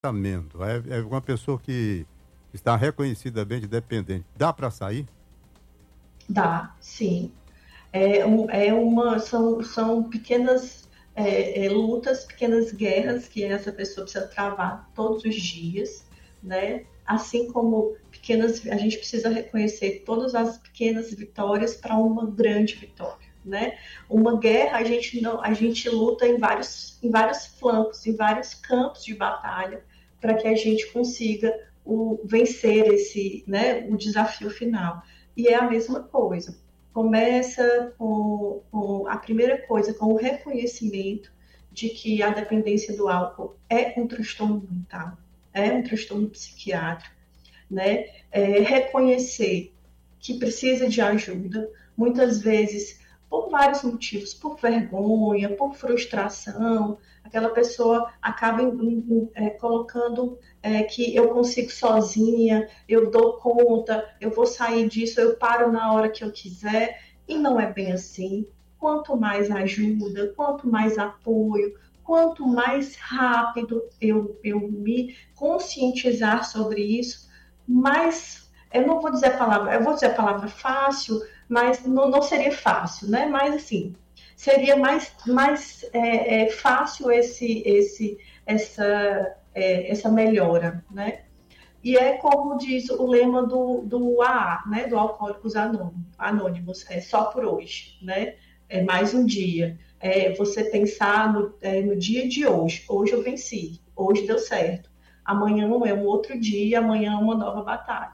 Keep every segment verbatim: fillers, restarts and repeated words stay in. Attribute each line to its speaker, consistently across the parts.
Speaker 1: tratamento, é, é uma pessoa que está reconhecidamente dependente, dá para sair?
Speaker 2: Dá, sim. É, um, é uma, são, são pequenas é, é, lutas, pequenas guerras que essa pessoa precisa travar todos os dias, né? Assim como pequenas, a gente precisa reconhecer todas as pequenas vitórias para uma grande vitória, né? Uma guerra a gente não, a gente luta em vários, em vários flancos, em vários campos de batalha para que a gente consiga o, vencer esse, né? O desafio final. E é a mesma coisa. Começa com, com a primeira coisa, com o reconhecimento de que a dependência do álcool é um transtorno mental, é um transtorno psiquiátrico, né? É, reconhecer que precisa de ajuda, muitas vezes por vários motivos, por vergonha, por frustração, aquela pessoa acaba em, em, é, colocando é, que eu consigo sozinha, eu dou conta, eu vou sair disso, eu paro na hora que eu quiser, e não é bem assim. Quanto mais ajuda, quanto mais apoio, quanto mais rápido eu, eu me conscientizar sobre isso, mais, eu não vou dizer a palavra, eu vou dizer a palavra fácil, mas não, não seria fácil, né? Mas assim, seria mais, mais é, é, fácil esse, esse, essa, é, essa melhora, né? E é como diz o lema do, do A A, né? Do Alcoólicos Anônimos, é só por hoje, né? É mais um dia. É você pensar no, é, no dia de hoje. Hoje eu venci, hoje deu certo. Amanhã é um outro dia, amanhã é uma nova batalha.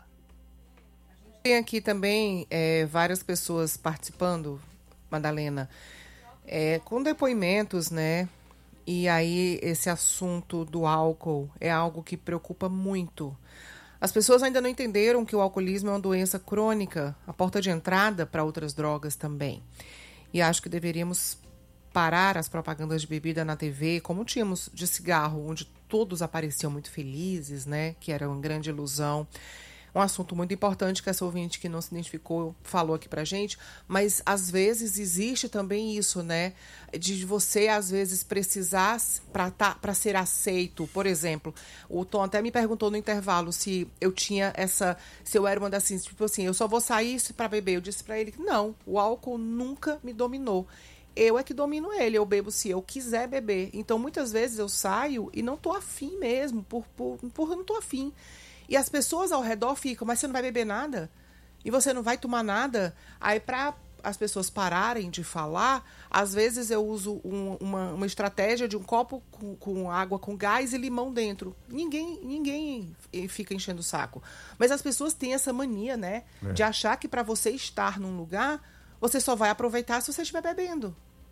Speaker 3: Tem aqui também é, várias pessoas participando, Madalena, é, com depoimentos, né? E aí esse assunto do álcool é algo que preocupa muito. As pessoas ainda não entenderam que o alcoolismo é uma doença crônica, a porta de entrada para outras drogas também. E acho que deveríamos parar as propagandas de bebida na T V, como tínhamos de cigarro, onde todos apareciam muito felizes, né? Que era uma grande ilusão. Um assunto muito importante que essa ouvinte que não se identificou falou aqui pra gente, mas às vezes existe também isso, né? De você, às vezes, precisar para tá, para ser aceito. Por exemplo, o Tom até me perguntou no intervalo se eu tinha essa, se eu era uma dessas, tipo assim, eu só vou sair para beber. Eu disse para ele que não, o álcool nunca me dominou. Eu é que domino ele, eu bebo se eu quiser beber. Então, muitas vezes eu saio e não tô afim mesmo, por, por, por não tô afim. E as pessoas ao redor ficam, mas você não vai beber nada? E você não vai tomar nada? Aí, para as pessoas pararem de falar, às vezes eu uso um, uma, uma estratégia de um copo com, com água com gás e limão dentro. Ninguém, ninguém fica enchendo o saco. Mas as pessoas têm essa mania, né? É. De achar que para você estar num lugar, você só vai aproveitar se você estiver bebendo.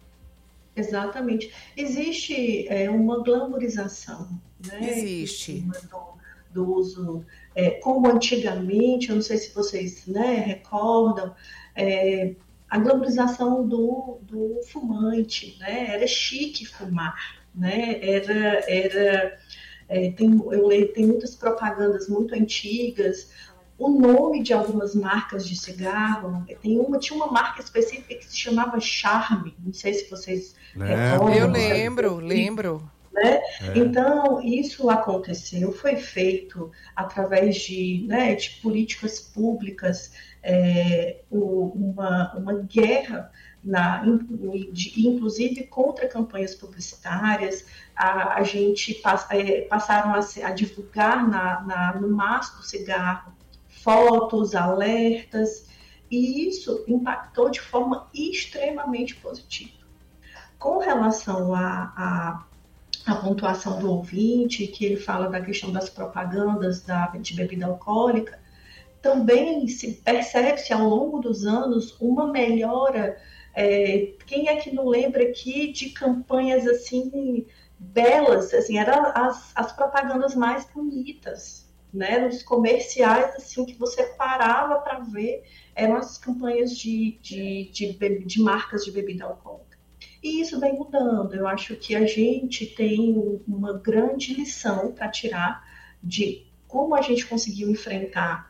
Speaker 2: Exatamente. Existe é, uma glamourização, né?
Speaker 3: Existe.
Speaker 2: Do uso, é, como antigamente, eu não sei se vocês, né, recordam, é, a glamourização do, do fumante, né? Era chique fumar, né? Era, era, é, tem, eu leio, tem muitas propagandas muito antigas, o nome de algumas marcas de cigarro, tem uma, tinha uma marca específica que se chamava Charme, não sei se vocês recordam.
Speaker 3: Eu lembro, lembro.
Speaker 2: Né? É. Então, isso aconteceu, foi feito através de, né, de políticas públicas, é, uma, uma guerra, na, de, inclusive contra campanhas publicitárias. A, a gente pass, é, passaram a, a divulgar na, na, no maço do cigarro fotos, alertas, e isso impactou de forma extremamente positiva. Com relação a, a a pontuação do ouvinte, que ele fala da questão das propagandas da, de bebida alcoólica, também se percebe-se ao longo dos anos uma melhora. É, quem é que não lembra aqui de campanhas assim belas, assim, eram as, as propagandas mais bonitas, né? Os comerciais assim que você parava para ver, eram as campanhas de, de, de, de, de marcas de bebida alcoólica. E isso vem mudando. Eu acho que a gente tem uma grande lição para tirar de como a gente conseguiu enfrentar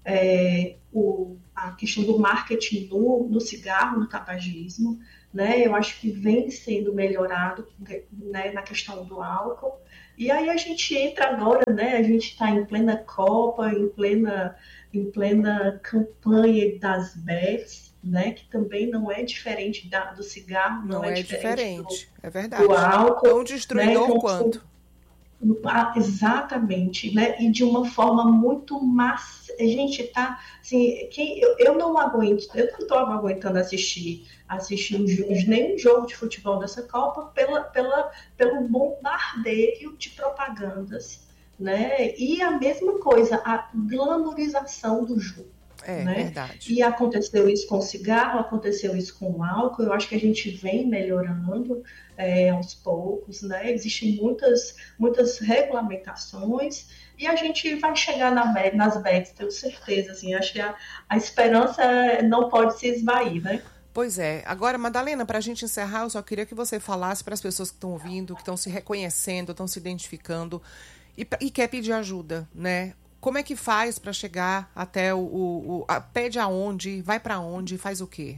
Speaker 2: é, o, a questão do marketing no, no cigarro, no tabagismo, né? Eu acho que vem sendo melhorado, né, na questão do álcool. E aí a gente entra agora, né? A gente está em plena Copa, em plena, em plena campanha das bets, né? Que também não é diferente da, do cigarro, não, não é, é diferente, diferente. Do,
Speaker 3: é verdade.
Speaker 2: do álcool.
Speaker 3: Tão destruidor, né? quanto.
Speaker 2: Ah, exatamente, né? E de uma forma muito massa. A gente tá assim, quem, eu, eu não aguento, eu não estou aguentando assistir, assistir um, nenhum jogo de futebol dessa Copa pela, pela, pelo bombardeio de propagandas, né? E a mesma coisa, a glamorização do jogo.
Speaker 3: É,
Speaker 2: né?
Speaker 3: verdade.
Speaker 2: E aconteceu isso com o cigarro, aconteceu isso com o álcool. Eu acho que a gente vem melhorando é, aos poucos, né? Existem muitas, muitas regulamentações e a gente vai chegar na, nas bets, tenho certeza. Assim, acho que a, a esperança não pode se esvair, né?
Speaker 3: Pois é. Agora, Madalena, para a gente encerrar, eu só queria que você falasse para as pessoas que estão ouvindo, que estão se reconhecendo, estão se identificando e, e quer pedir ajuda, né? Como é que faz para chegar até o... o, o a, pede aonde, vai para onde, faz o quê?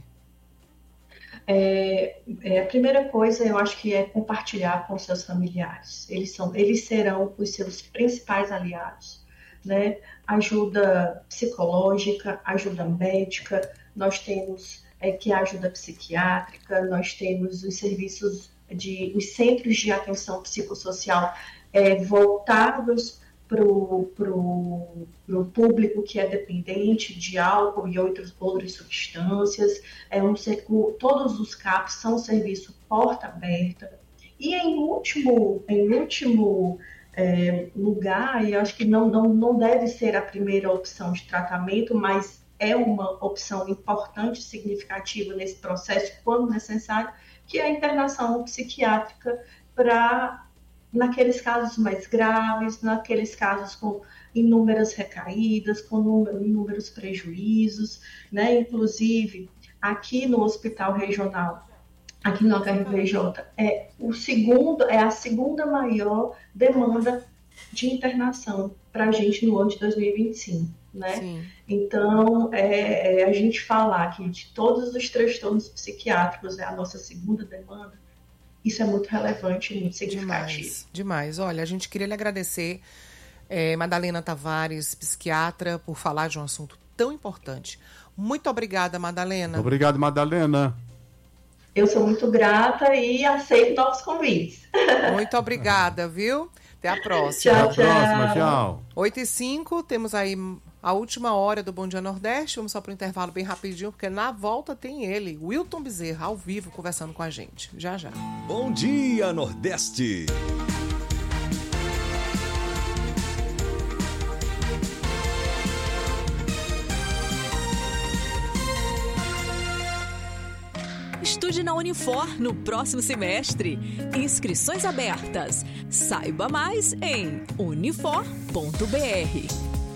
Speaker 2: É, é, a primeira coisa, eu acho que é compartilhar com seus familiares. Eles, são, eles serão os seus principais aliados, né? Ajuda psicológica, ajuda médica, nós temos é, que ajuda psiquiátrica, nós temos os serviços, de, os centros de atenção psicossocial é, voltados para o público que é dependente de álcool e outros, outras substâncias. É um, todos os C A Ps são serviço porta aberta. E em último, em último é, lugar, e acho que não, não, não deve ser a primeira opção de tratamento, mas é uma opção importante, significativa nesse processo, quando necessário, que é a internação psiquiátrica para... naqueles casos mais graves, naqueles casos com inúmeras recaídas, com inúmeros prejuízos, né? Inclusive, aqui no Hospital Regional, aqui no H R V J, é, o segundo, é a segunda maior demanda de internação para a gente no ano de dois mil e vinte e cinco, né? Sim. Então, é, é, a gente falar que de todos os transtornos psiquiátricos é a nossa segunda demanda, isso é muito relevante e muito significativo.
Speaker 3: Demais, demais. Olha, a gente queria lhe agradecer, é, Madalena Tavares, psiquiatra, por falar de um assunto tão importante. Muito obrigada, Madalena.
Speaker 1: Obrigado, Madalena.
Speaker 2: Eu sou muito grata e aceito novos convites.
Speaker 3: Muito obrigada, viu? Até a próxima.
Speaker 2: Tchau,
Speaker 1: Até a próxima, tchau.
Speaker 3: oito e cinco, temos aí a última hora do Bom Dia Nordeste. Vamos só para o intervalo bem rapidinho, porque na volta tem ele, Wilton Bezerra, ao vivo, conversando com a gente. Já, já.
Speaker 4: Bom Dia Nordeste.
Speaker 5: Estude na Unifor no próximo semestre. Inscrições abertas. Saiba mais em unifor ponto b r.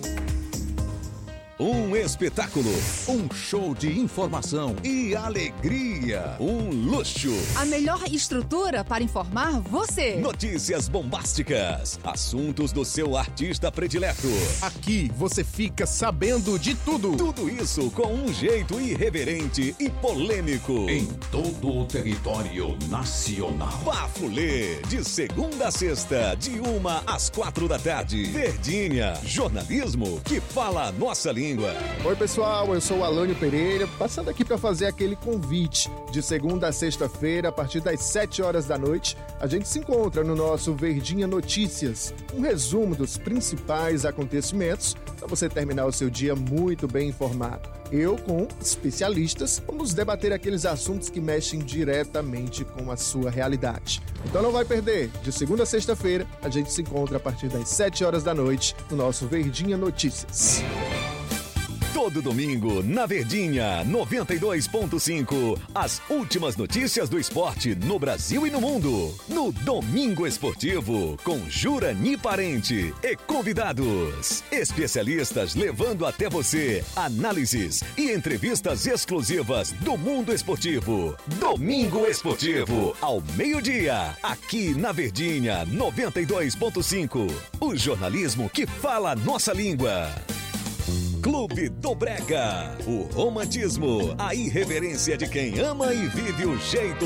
Speaker 4: Um espetáculo, um show de informação e alegria, um luxo.
Speaker 6: A melhor estrutura para informar você.
Speaker 4: Notícias bombásticas, assuntos do seu artista predileto.
Speaker 7: Aqui você fica sabendo de tudo.
Speaker 4: Tudo isso com um jeito irreverente e polêmico.
Speaker 8: Em todo o território nacional.
Speaker 4: Bafulê, de segunda a sexta, de uma às quatro da tarde. Verdinha, jornalismo que fala a nossa língua.
Speaker 7: Oi pessoal, eu sou o Alânio Pereira, passando aqui para fazer aquele convite. De segunda a sexta-feira, a partir das sete horas da noite, a gente se encontra no nosso Verdinha Notícias, um resumo dos principais acontecimentos para você terminar o seu dia muito bem informado. Eu, com especialistas, vamos debater aqueles assuntos que mexem diretamente com a sua realidade. Então não vai perder, de segunda a sexta-feira, a gente se encontra a partir das sete horas da noite no nosso Verdinha Notícias.
Speaker 4: Todo domingo, na Verdinha, noventa e dois ponto cinco. As últimas notícias do esporte no Brasil e no mundo. No Domingo Esportivo, com Jurani Parente e convidados. Especialistas levando até você análises e entrevistas exclusivas do mundo esportivo. Domingo Esportivo, ao meio-dia, aqui na Verdinha, noventa e dois ponto cinco. O jornalismo que fala a nossa língua. Clube do Brega, o romantismo, a irreverência de quem ama e vive o jeito